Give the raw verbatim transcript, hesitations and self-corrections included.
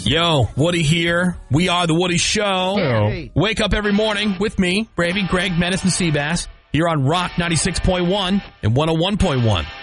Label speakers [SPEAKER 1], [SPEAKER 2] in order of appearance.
[SPEAKER 1] Yo, Woody here. We are the Woody Show.
[SPEAKER 2] Hey.
[SPEAKER 1] Wake up every morning with me, Bravey, Greg, Menace, and Seabass here on Rock ninety-six point one and one oh one point one.